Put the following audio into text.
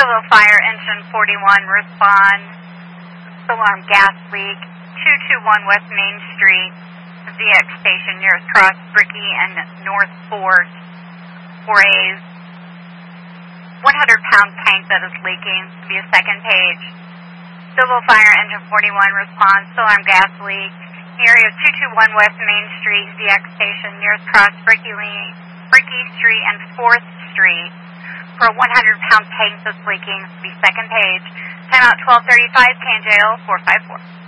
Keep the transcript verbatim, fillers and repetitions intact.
Civil Fire Engine forty-one, respond. Alarm gas leak, two two one West Main Street, Z X station nearest Cross, Brickey, and North fourth, for a one hundred pound tank that is leaking. To be a second page. Civil Fire Engine forty-one, response, alarm gas leak, area two two one West Main Street, Z X station nearest Cross, Brickey, Brickey Street, and fourth Street, for a one hundred pound tank that's leaking. To be second page. Timeout twelve thirty-five, K N J L four five four.